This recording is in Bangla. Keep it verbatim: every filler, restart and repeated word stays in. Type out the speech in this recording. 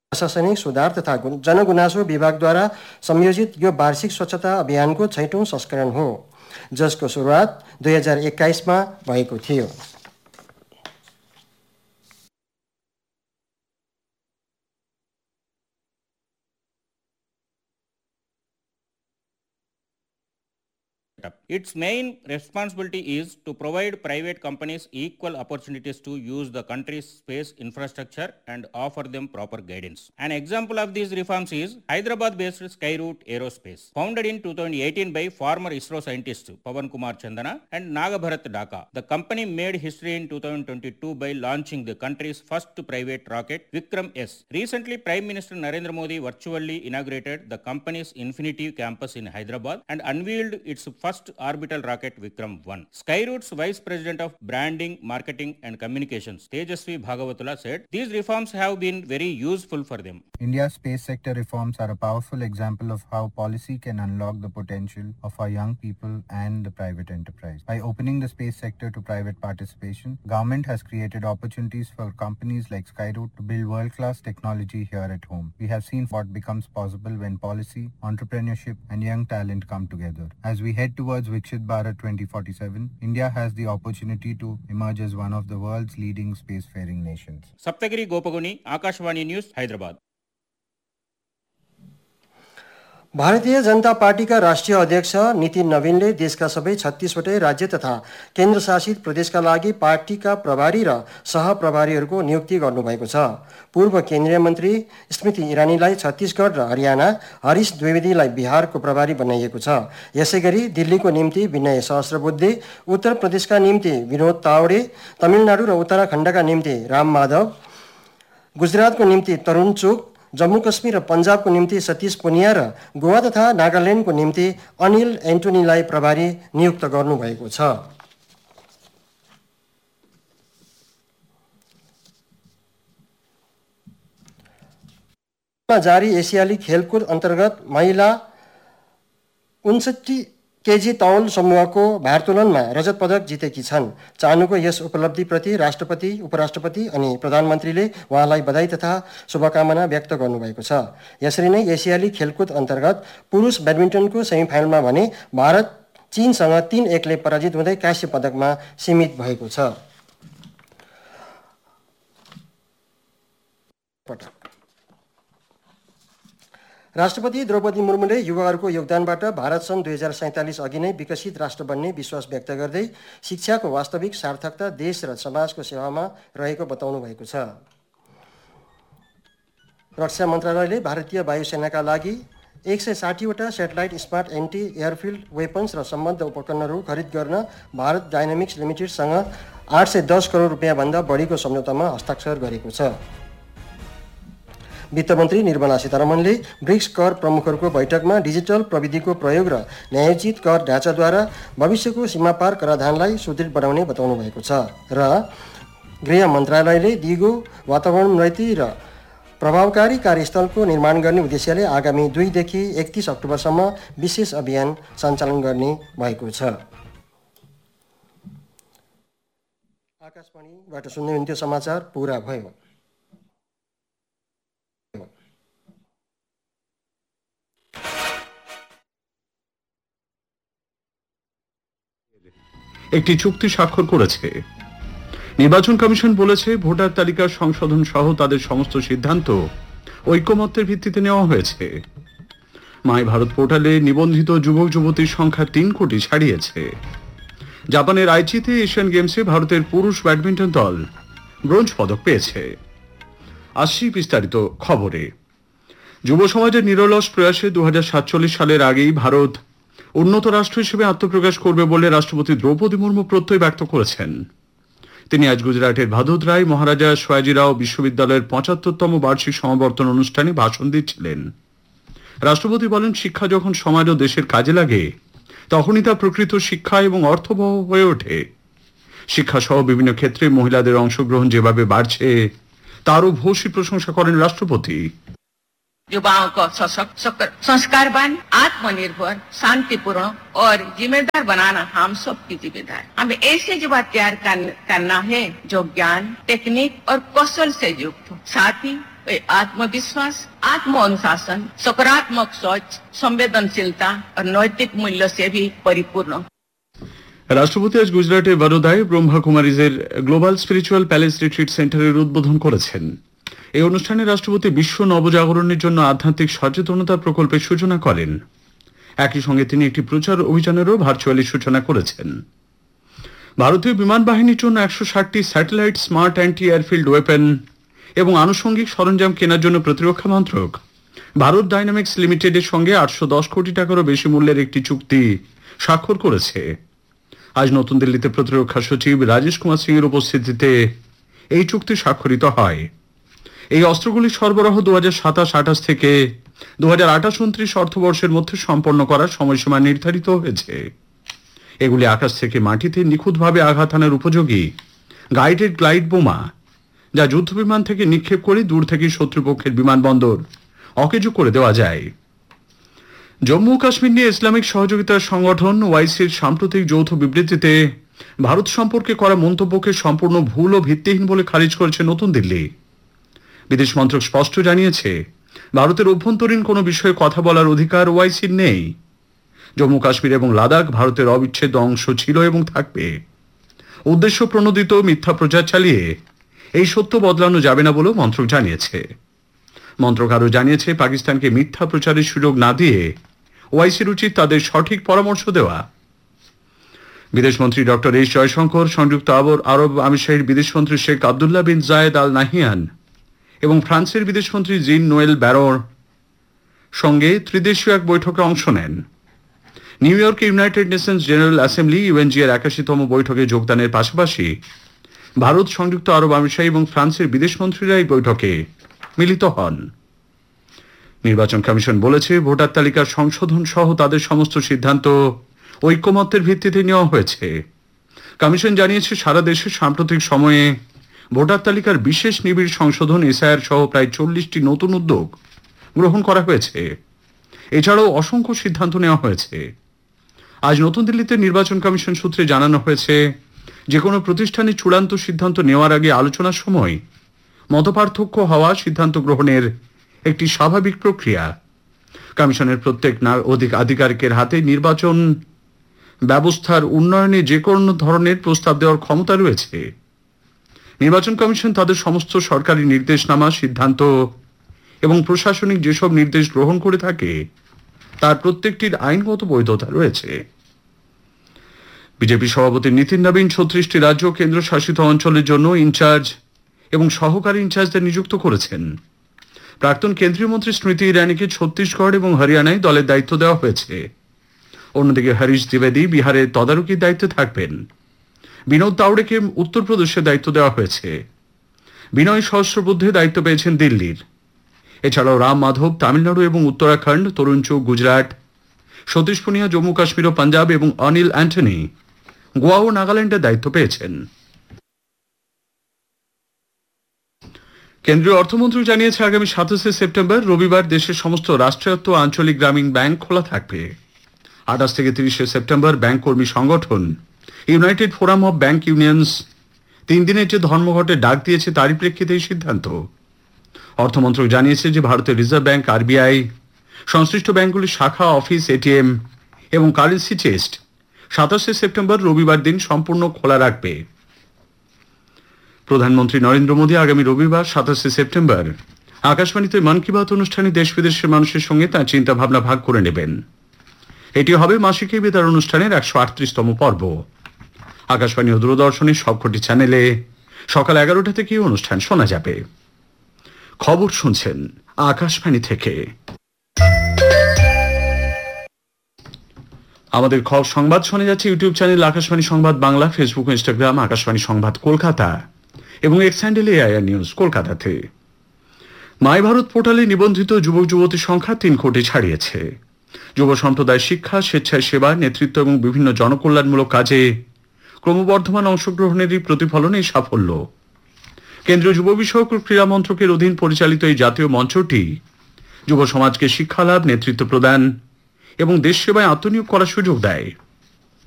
प्रशासनिक सुधार तथा जनगुनासो विभागद्वारा संयोजित यो वार्षिक स्वच्छता अभियानको छैटौं संस्करण हो, जसको सुरुवात दुई हजार एक्काइसमा भएको थियो। Its main responsibility is to provide private companies equal opportunities to use the country's space infrastructure and offer them proper guidance. An example of these reforms is Hyderabad-based Skyroot Aerospace. Founded in two thousand eighteen by former ISRO scientists Pawan Kumar Chandana and Nagabharat Dhaka, the company made history in two thousand twenty-two by launching the country's first private rocket, Vikram S. Recently, Prime Minister Narendra Modi virtually inaugurated the company's Infinity campus in Hyderabad and unveiled its first orbital rocket Vikram one. Skyroot's Vice President of Branding, Marketing and Communications, Tejasvi Bhagavatula, said these reforms have been very useful for them. India's space sector reforms are a powerful example of how policy can unlock the potential of our young people and the private enterprise. By opening the space sector to private participation, government has created opportunities for companies like Skyroot to build world-class technology here at home. We have seen what becomes possible when policy, entrepreneurship and young talent come together. As we head towards Viksit Bharat twenty forty-seven, India has the opportunity to emerge as one of the world's leading spacefaring nations. Saptagiri Gopaguni, Akashvani News, Hyderabad. Bharatiya Janata पार्टीका राष्ट्रिय अध्यक्ष नितिन नवीनले देशका सबै छत्तीसवटै राज्य तथा केन्द्रशासित प्रदेशका लागि पार्टीका प्रभारी र सहप्रभारीहरूको नियुक्ति गर्नुभएको छ। पूर्व केन्द्रीय मन्त्री स्मृति इरानीलाई छत्तीसगढ र हरियाणा, हरीश द्विवेदीलाई बिहारको प्रभारी बनाइएको छ। यसैगरी दिल्लीको निम्ति विनय सहस्रबुद्धे, उत्तर प्रदेशका निम्ति विनोद तावडे, तमिलनाडु र उत्तराखण्डका निम्ति राम माधव, गुजरातको निम्ति तरुण चुग, जम्मू कश्मीर र पञ्जाबको निम्ति सतीश पुनिया र गोवा तथा नागाल्यान्डको निम्ति अनिल एन्टोनीलाई प्रभारी नियुक्त गर्नुभएको छ। जारी एसियाली खेलकुद अन्तर्गत महिला उनसट्ठी केजी तौल समूहको भारोत्तोलनमा रजत पदक जितेकी छन्। चानुको यस उपलब्धिप्रति राष्ट्रपति, उपराष्ट्रपति अनि प्रधानमन्त्रीले उहाँलाई बधाई तथा शुभकामना व्यक्त गर्नुभएको छ। यसरी नै एसियाली खेलकुद अन्तर्गत पुरुष ब्याडमिन्टनको सेमिफाइनलमा भने भारत चीनसँग तीन एकले पराजित हुँदै काँस्य पदकमा सीमित भएको छ। राष्ट्रपति द्रौपदी मुर्मुले युवाहरूको योगदानबाट भारत सन् दुई हजार सैँतालिस अघि नै विकसित राष्ट्र बन्ने विश्वास व्यक्त गर्दै शिक्षाको वास्तविक सार्थकता देश र समाजको सेवामा रहेको बताउनु भएको छ। रक्षा मन्त्रालयले भारतीय वायुसेनाका लागि एक सय साठीवटा सेटेलाइट स्मार्ट एन्टी एयरफिल्ड वेपन्स र सम्बद्ध उपकरणहरू खरिद गर्न भारत डाइनामिक्स लिमिटेडसँग आठ सय दस करोड रुपियाँभन्दा बढीको सम्झौतामा हस्ताक्षर गरेको छ। वित्त मन्त्री निर्मला सीतारमणले ब्रिक्स कर प्रमुखहरूको बैठकमा डिजिटल प्रविधिको प्रयोग र न्यायोचित कर ढाँचाद्वारा भविष्यको सीमापार कराधानलाई सुदृढ बनाउने बताउनु भएको छ र गृह मन्त्रालयले दिगो वातावरण नीति र प्रभावकारी कार्यस्थलको निर्माण गर्ने उद्देश्यले आगामी दुईदेखि एकतीस अक्टोबरसम्म विशेष अभियान सञ्चालन गर्ने भएको छ। आकाशवाणीबाट सुन्दै हुनुहुन्थ्यो समाचार पुरा भयो। একটি চুক্তি স্বাক্ষর করেছে। নির্বাচন কমিশন বলেছে ভোটার তালিকার সংশোধন সহ তাদের সমস্ত সিদ্ধান্ত ঐকমত্যের ভিত্তিতে নেওয়া হয়েছে। মাই ভারত পোর্টালে নিবন্ধিত যুবক যুবতীর সংখ্যা তিন কোটি ছাড়িয়েছে। জাপানের আইচিতে এশিয়ান গেমসে ভারতের পুরুষ ব্যাডমিন্টন দল ব্রোঞ্জ পদক পেয়েছে। আসছি বিস্তারিত খবরে। যুব সমাজের নিরলস প্রয়াসে দু হাজার সাতচল্লিশ সালের আগেই ভারত উন্নত রাষ্ট্র হিসেবে আত্মপ্রকাশ করবে বলে রাষ্ট্রপতি দ্রৌপদী মুর্মু প্রত্যয় ব্যক্ত করেছেন। তিনি আজ গুজরাটের ভাদোদরায় মহারাজা সয়াজিরাও বিশ্ববিদ্যালয়ের পঁচাত্তরতম বার্ষিক সমাবর্তন অনুষ্ঠানে ভাষণ দিচ্ছিলেন। রাষ্ট্রপতি বলেন, শিক্ষা যখন সমাজ ও দেশের কাজে লাগে তখনই তা প্রকৃত শিক্ষা এবং অর্থবহ হয়ে ওঠে। শিক্ষা সহ বিভিন্ন ক্ষেত্রে মহিলাদের অংশগ্রহণ যেভাবে বাড়ছে তারও ভূয়সী প্রশংসা করেন রাষ্ট্রপতি। युवाओं को सशक्त, संस्कारवान, आत्मनिर्भर, शांतिपूर्ण और जिम्मेदार बनाना हम सब की जिम्मेदारी। हमें ऐसे युवा तैयार करना है जो ज्ञान, टेक्निक और कौशल से युक्त हो, साथ ही वे आत्मविश्वास, आत्म अनुशासन, सकारात्मक सोच, संवेदनशीलता और नैतिक मूल्य से भी परिपूर्ण। রাষ্ট্রপতি আজ গুজরাটের বরোদায় Brahma কুমারিজের global spiritual palace retreat সেন্টারের উদ্বোধন করেছেন। এই অনুষ্ঠানে রাষ্ট্রপতি বিশ্ব নবজাগরণের জন্য আধ্যাত্মিক সচেতনতা প্রকল্পের সূচনা করেন। একই সঙ্গে তিনি একটি প্রচার অভিযানেরও ভার্চুয়ালি সূচনা করেছেন। ভারতীয় বিমান বাহিনীর জন্য একশো ষাটটি satellite smart anti airfield weapon এবং আনুষঙ্গিক সরঞ্জাম কেনার জন্য প্রতিরক্ষা মন্ত্রক ভারত ডাইনামিক্স লিমিটেডের সঙ্গে আটশো দশ কোটি টাকারও বেশি মূল্যের একটি চুক্তি স্বাক্ষর করেছে। আজ নতুন দিল্লিতে প্রতিরক্ষা সচিব রাজেশ কুমার সিং এর উপস্থিতিতে এই চুক্তি স্বাক্ষরিত হয়। এই অস্ত্রগুলি সরবরাহ দু হাজার সাতাশ আঠাশ থেকে দু হাজার আঠাশ উনত্রিশ অর্থবর্ষের মধ্যে সম্পন্ন করার সময়সীমা নির্ধারিত হয়েছে। এগুলি আকাশ থেকে মাটিতে নিখুঁতভাবে আঘাত হানার উপযোগী গাইডেড গ্লাইড বোমা, যা যুদ্ধবিমান থেকে নিক্ষেপ করে দূর থেকে শত্রুপক্ষের বিমানবন্দর অকেজো করে দেওয়া যায়। জম্মু ও কাশ্মীর নিয়ে ইসলামিক সহযোগিতার সংগঠন ওআইসির সাম্প্রতিক যৌথ বিবৃতিতে ভারত সম্পর্কে করা মন্তব্যকে সম্পূর্ণ ভুল ও ভিত্তিহীন বলে খারিজ করেছে নতুন দিল্লি। বিদেশ মন্ত্রক স্পষ্ট জানিয়েছে, ভারতের অভ্যন্তরীণ কোনো বিষয়ে কথা বলার অধিকার ওআইসির নেই। জম্মু কাশ্মীর এবং লাদাখ ভারতের অবিচ্ছেদ্য অংশ ছিল এবং থাকবে। উদ্দেশ্য প্রণোদিত মিথ্যা প্রচার চালিয়ে এই সত্য বদলানো যাবে না বলেও মন্ত্রক জানিয়েছে। মন্ত্রক আরও জানিয়েছে, পাকিস্তানকে মিথ্যা প্রচারের সুযোগ না দিয়ে ওআইসির উচিত তাদের সঠিক পরামর্শ দেওয়া। বিদেশমন্ত্রী ডক্টর এস জয়শঙ্কর, সংযুক্ত আরব আমিরশাহীর বিদেশমন্ত্রী শেখ আবদুল্লাহ বিন জায়েদ আল নাহিয়ান এবং ফ্রান্সের বিদেশমন্ত্রী জিন নোয়েল ব্যারোর সঙ্গে ত্রিদেশীয় এক বৈঠকে অংশ নেন। নিউ ইয়র্কে ইউনাইটেড নেশনস জেনারেল অ্যাসেম্বলি ইউএনজি এর একাশিতম বৈঠকে যোগদানের পাশাপাশি ভারত, সংযুক্ত আরব আমিরশাহী এবং ফ্রান্সের বিদেশমন্ত্রীরা এই বৈঠকে মিলিত হন। নির্বাচন কমিশন বলেছে, ভোটার তালিকার সংশোধন সহ তাদের সমস্ত সিদ্ধান্ত ঐক্যমত্যের ভিত্তিতে নেওয়া হয়েছে। কমিশন জানিয়েছে, সারা দেশে সাম্প্রতিক সময়ে ভোটার তালিকার বিশেষ নিবিড় সংশোধন, এসআইআর সহ প্রায় চল্লিশটি নতুন উদ্যোগ গ্রহণ করা হয়েছে। এছাড়াও অসংখ্য সিদ্ধান্ত নেওয়া হয়েছে। আজ নতুন দিল্লিতে নির্বাচন কমিশন সূত্রে জানানো হয়েছে, যে কোনো প্রতিষ্ঠানে চূড়ান্ত সিদ্ধান্ত নেওয়ার আগে আলোচনার সময় মতপার্থক্য হওয়া সিদ্ধান্ত গ্রহণের একটি স্বাভাবিক প্রক্রিয়া। কমিশনের প্রত্যেক অধিক আধিকারিকের হাতে নির্বাচন ব্যবস্থার উন্নয়নে যে কোনো ধরনের প্রস্তাব দেওয়ার ক্ষমতা রয়েছে। নির্বাচন কমিশন তাদের সমস্ত সরকারি নির্দেশনামা, সিদ্ধান্ত এবং প্রশাসনিক যেসব নির্দেশ গ্রহণ করে থাকে তার প্রত্যেকটির আইনগত বৈধতা রয়েছে। বিজেপি সভাপতি নীতিন নবীন ছত্রিশটি রাজ্য কেন্দ্রশাসিত অঞ্চলের জন্য ইনচার্জ এবং সহকারী ইনচার্জদের নিযুক্ত করেছেন। প্রাক্তন কেন্দ্রীয় মন্ত্রী স্মৃতি ইরানিকে ছত্তিশগড় এবং হরিয়ানায় দলের দায়িত্ব দেওয়া হয়েছে। অন্যদিকে হরিশ দ্বিবেদী বিহারের তদারকির দায়িত্বে থাকবেন। বিনোদ তাওড়েকে উত্তরপ্রদেশের দায়িত্ব দেওয়া হয়েছে। বিনয় সহস্রবুদ্ধে দায়িত্ব পেয়েছেন দিল্লির। এছাড়াও রাম মাধব তামিলনাড়ু এবং উত্তরাখণ্ড, তরুণ চৌক গুজরাট, সতীশ পুনিয়া জম্মু কাশ্মীর ও পাঞ্জাব এবং অনিল অ্যান্টনি গোয়া ও নাগাল্যান্ডের দায়িত্ব পেয়েছেন। কেন্দ্রীয় অর্থমন্ত্রী জানিয়েছে, আগামী সাতাশে সেপ্টেম্বর রবিবার দেশের সমস্ত রাষ্ট্রায়ত্ত আঞ্চলিক গ্রামীণ ব্যাংক খোলা থাকবে। আঠাশ থেকে তিরিশে সেপ্টেম্বর ব্যাংক কর্মী সংগঠন United forum of bank unions তিন দিনের যে ধর্মঘটের ডাক দিয়েছে তারই প্রেক্ষিতে এই সিদ্ধান্ত। অর্থমন্ত্রক জানিয়েছে যে ভারতের রিজার্ভ ব্যাংক আরবিআই সংশ্লিষ্ট ব্যাংকগুলির শাখা, অফিস, এটিএম এবং কারেন্সি চেস্ট সাতাশে সেপ্টেম্বর রবিবার দিন সম্পূর্ণ খোলা রাখবে। প্রধানমন্ত্রী নরেন্দ্র মোদী আগামী রবিবার সাতাশে সেপ্টেম্বর আকাশবাণীতে মন কি বাত অনুষ্ঠানে দেশ বিদেশের মানুষের সঙ্গে তাঁর চিন্তা ভাবনা ভাগ করে নেবেন। এটি হবে মাসিক এই বেতার অনুষ্ঠানের একশো আটত্রিশতম পর্ব। আকাশবাণী ও দূরদর্শনের সবকটি চ্যানেলে সকাল এগারোটা থেকে অনুষ্ঠান শোনা যাবে। খবর শুনছেন আকাশবাণী থেকে। আমাদের খবর সংবাদ শোনা যাচ্ছে ইউটিউব চ্যানেল আকাশবাণী সংবাদ বাংলা, ফেসবুক ও ইনস্টাগ্রাম আকাশবাণী সংবাদ কলকাতা এবং এক্স হ্যান্ডেল এআইআর নিউজ কলকাতাতে। মাই ভারত পোর্টালে নিবন্ধিত যুবক যুবতীর সংখ্যা তিন কোটি ছাড়িয়েছে। যুব সম্প্রদায় শিক্ষা, স্বেচ্ছায় সেবা, নেতৃত্ব এবং বিভিন্ন জনকল্যাণমূলক কাজে ক্রমবর্ধমান অংশগ্রহণেরই প্রতিফলন এই সাফল্য। কেন্দ্রীয় যুব বিষয়ক ক্রীড়া মন্ত্রকের অধীন পরিচালিত এই জাতীয় মঞ্চটি যুব সমাজকে শিক্ষালাভ, নেতৃত্ব প্রদান এবং দেশ সেবায় আত্মনিয়োগ করার সুযোগ দেয়।